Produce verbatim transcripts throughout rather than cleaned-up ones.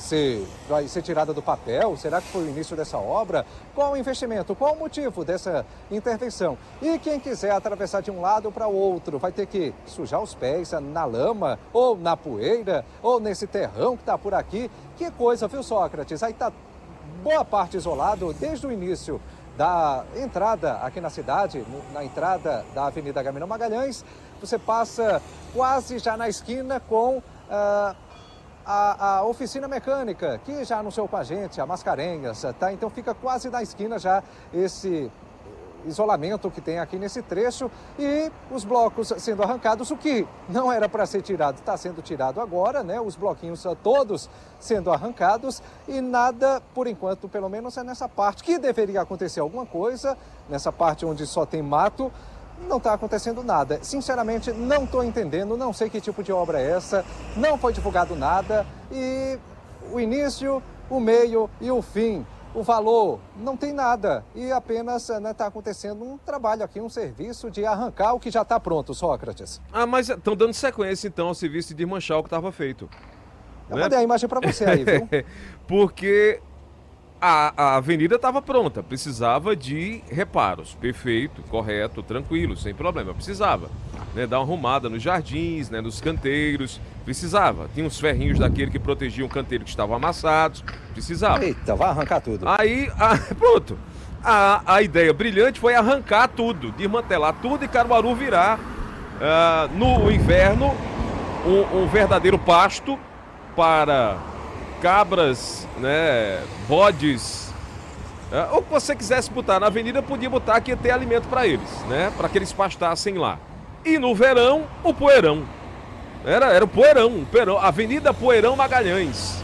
ser, vai ser tirada do papel? Será que foi o início dessa obra? Qual o investimento? Qual o motivo dessa intervenção? E quem quiser atravessar de um lado para o outro vai ter que sujar os pés na lama, ou na poeira, ou nesse terrão que está por aqui. Que coisa, viu, Sócrates? Aí está boa parte isolado desde o início da entrada aqui na cidade, na entrada da Avenida Agamenon Magalhães. Você passa quase já na esquina com uh, a, a oficina mecânica, que já anunciou com a gente, a Mascarenhas, tá? Então fica quase na esquina já esse isolamento que tem aqui nesse trecho e os blocos sendo arrancados, o que não era para ser tirado, está sendo tirado agora, né? Os bloquinhos todos sendo arrancados e nada, por enquanto, pelo menos é nessa parte que deveria acontecer alguma coisa, nessa parte onde só tem mato, não está acontecendo nada. Sinceramente, não estou entendendo, não sei que tipo de obra é essa, não foi divulgado nada e o início, o meio e o fim, o valor, não tem nada e apenas está, né, acontecendo um trabalho aqui, um serviço de arrancar o que já está pronto, Sócrates. Ah, mas estão dando sequência então ao serviço de desmanchar o que estava feito. Eu né? mandei a imagem para você aí, viu? Porque a, a avenida estava pronta, precisava de reparos, perfeito, correto, tranquilo, sem problema, precisava, né, dar uma arrumada nos jardins, né, nos canteiros, precisava, tinha uns ferrinhos daquele que protegiam o canteiro que estavam amassados, precisava. Eita, vai arrancar tudo. Aí, a, pronto, a, a ideia brilhante foi arrancar tudo, desmantelar tudo e Caruaru virar uh, no inverno um, um verdadeiro pasto para cabras, né, bodes, é, ou que você quisesse botar na avenida, podia botar que ia ter alimento para eles, né, para que eles pastassem lá. E no verão, o poeirão. Era, era o poeirão, o poeirão, Avenida Poeirão Magalhães.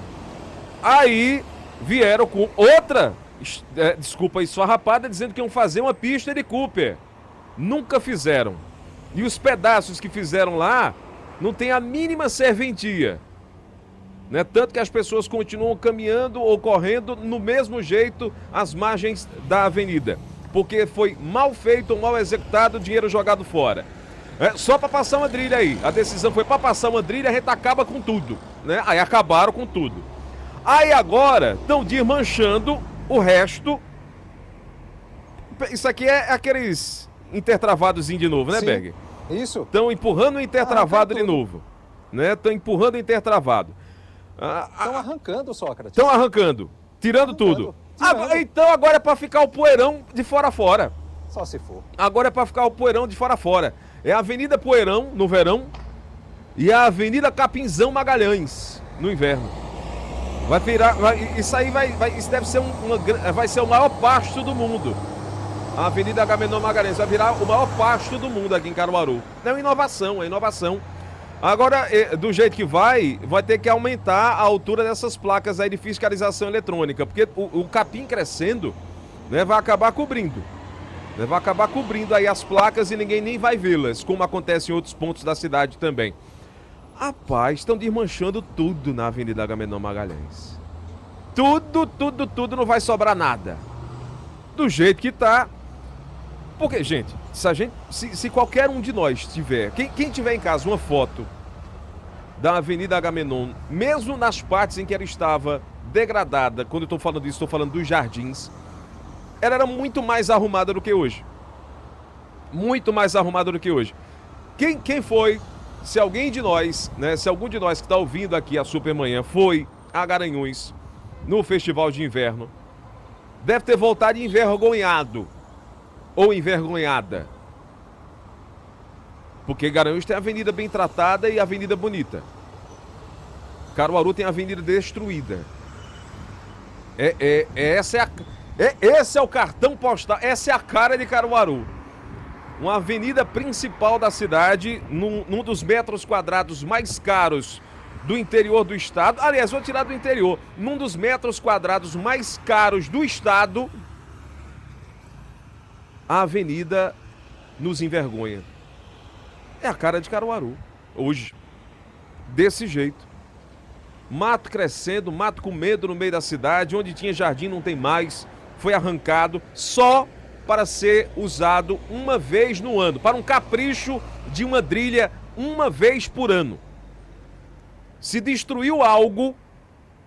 Aí vieram com outra, é, desculpa aí, esfarrapada, dizendo que iam fazer uma pista de Cooper. Nunca fizeram. E os pedaços que fizeram lá não tem a mínima serventia. Né? Tanto que as pessoas continuam caminhando ou correndo no mesmo jeito às margens da avenida. Porque foi mal feito ou mal executado, dinheiro jogado fora. É, só para passar uma trilha aí. A decisão foi para passar uma trilha, a gente acaba com tudo. Né? Aí acabaram com tudo. Aí agora estão desmanchando o resto. Isso aqui é aqueles intertravadozinho de novo, né, Sim, Berg? Isso. Estão empurrando o intertravado Ah, de novo. Né? Estão empurrando o intertravado. Estão ah, arrancando, Sócrates. Estão arrancando, tirando arrancando, tudo. Tirando. Ah, então agora é para ficar o poeirão de fora a fora. Só se for. Agora é para ficar o poeirão de fora a fora. É a Avenida Poeirão no verão e a Avenida Capinzão Magalhães no inverno. Vai virar, vai, isso aí vai, vai, isso deve ser um, uma, vai ser o maior pasto do mundo. A Avenida Agamenon Magalhães vai virar o maior pasto do mundo aqui em Caruaru. É uma inovação, é inovação. Agora, do jeito que vai, vai ter que aumentar a altura dessas placas aí de fiscalização eletrônica, porque o, o capim crescendo, né, vai acabar cobrindo. Né, vai acabar cobrindo aí as placas e ninguém nem vai vê-las, como acontece em outros pontos da cidade também. Rapaz, estão desmanchando tudo na Avenida Agamenon Magalhães. Tudo, tudo, tudo, não vai sobrar nada. Do jeito que tá. Porque, gente, se, a gente, se, se qualquer um de nós tiver, quem, quem tiver em casa uma foto da Avenida Agamenon, mesmo nas partes em que ela estava degradada, quando eu estou falando disso, estou falando dos jardins, ela era muito mais arrumada do que hoje. Muito mais arrumada do que hoje. Quem, quem foi, se alguém de nós, né, se algum de nós que está ouvindo aqui a Supermanhã foi a Garanhuns, no Festival de Inverno, deve ter voltado envergonhado. Ou envergonhada. Porque Garanhuns tem a avenida bem tratada e a avenida bonita. Caruaru tem a avenida destruída. É, é, é, essa é a, é, esse é o cartão postal, essa é a cara de Caruaru. Uma avenida principal da cidade, num, num dos metros quadrados mais caros do interior do estado. Aliás, vou tirar do interior. Num dos metros quadrados mais caros do estado, a avenida nos envergonha. É a cara de Caruaru, hoje. Desse jeito. Mato crescendo, mato com medo no meio da cidade, onde tinha jardim não tem mais, foi arrancado só para ser usado uma vez no ano, para um capricho de uma trilha uma vez por ano. Se destruiu algo,